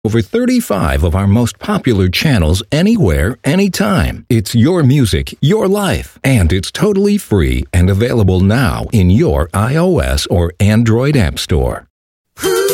Over 35 of our most popular channels anywhere, anytime. It's your music, your life, and it's totally free and available now in your iOS or Android app store.